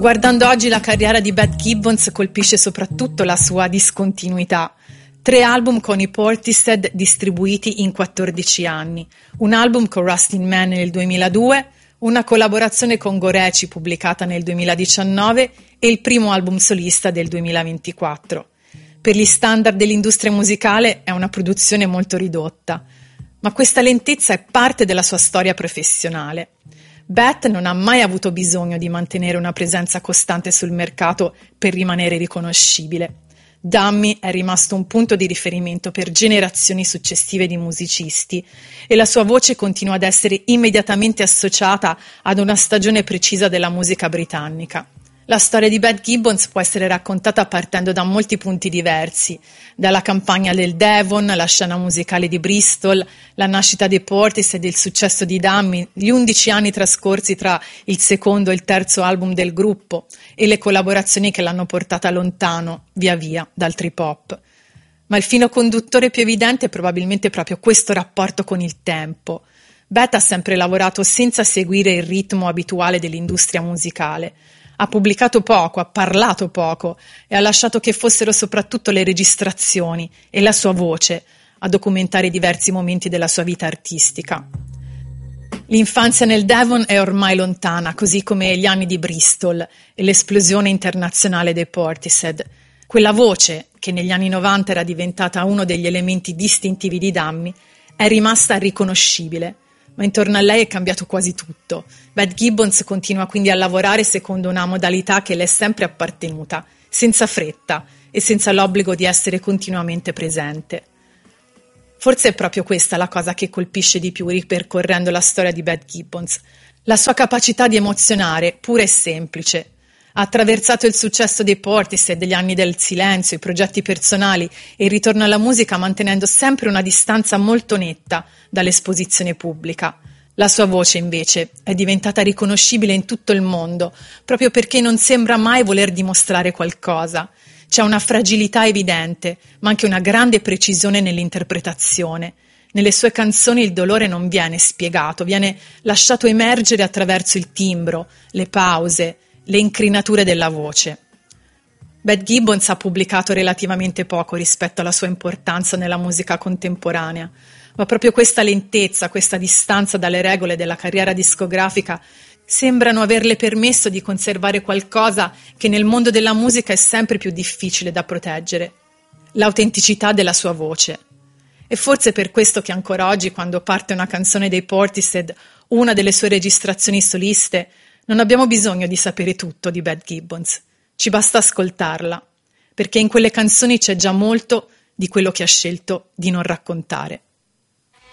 Guardando oggi la carriera di Beth Gibbons colpisce soprattutto la sua discontinuità. 3 album con i Portishead distribuiti in 14 anni, un album con Rustin Man nel 2002, una collaborazione con Goreci pubblicata nel 2019 e il primo album solista del 2024. Per gli standard dell'industria musicale è una produzione molto ridotta, ma questa lentezza è parte della sua storia professionale. Beth non ha mai avuto bisogno di mantenere una presenza costante sul mercato per rimanere riconoscibile. Dummy è rimasto un punto di riferimento per generazioni successive di musicisti e la sua voce continua ad essere immediatamente associata ad una stagione precisa della musica britannica. La storia di Beth Gibbons può essere raccontata partendo da molti punti diversi, dalla campagna del Devon, la scena musicale di Bristol, la nascita dei Portishead e il successo di Dummy, gli 11 anni trascorsi tra il secondo e il terzo album del gruppo e le collaborazioni che l'hanno portata lontano, via via, dal trip hop. Ma il filo conduttore più evidente è probabilmente proprio questo rapporto con il tempo. Beth ha sempre lavorato senza seguire il ritmo abituale dell'industria musicale. Ha pubblicato poco, ha parlato poco e ha lasciato che fossero soprattutto le registrazioni e la sua voce a documentare diversi momenti della sua vita artistica. L'infanzia nel Devon è ormai lontana, così come gli anni di Bristol e l'esplosione internazionale dei Portishead. Quella voce, che negli anni 90 era diventata uno degli elementi distintivi di Dummy, è rimasta riconoscibile. Ma intorno a lei è cambiato quasi tutto. Beth Gibbons continua quindi a lavorare secondo una modalità che le è sempre appartenuta, senza fretta e senza l'obbligo di essere continuamente presente. Forse è proprio questa la cosa che colpisce di più ripercorrendo la storia di Beth Gibbons, la sua capacità di emozionare, pura e semplice. Ha attraversato il successo dei Portishead, degli anni del silenzio, i progetti personali e il ritorno alla musica mantenendo sempre una distanza molto netta dall'esposizione pubblica. La sua voce, invece, è diventata riconoscibile in tutto il mondo, proprio perché non sembra mai voler dimostrare qualcosa. C'è una fragilità evidente, ma anche una grande precisione nell'interpretazione. Nelle sue canzoni il dolore non viene spiegato, viene lasciato emergere attraverso il timbro, le pause, le incrinature della voce. Beth Gibbons ha pubblicato relativamente poco rispetto alla sua importanza nella musica contemporanea, ma proprio questa lentezza, questa distanza dalle regole della carriera discografica sembrano averle permesso di conservare qualcosa che nel mondo della musica è sempre più difficile da proteggere: l'autenticità della sua voce. E forse per questo che ancora oggi, quando parte una canzone dei Portishead, una delle sue registrazioni soliste, non abbiamo bisogno di sapere tutto di Beth Gibbons, ci basta ascoltarla, perché in quelle canzoni c'è già molto di quello che ha scelto di non raccontare.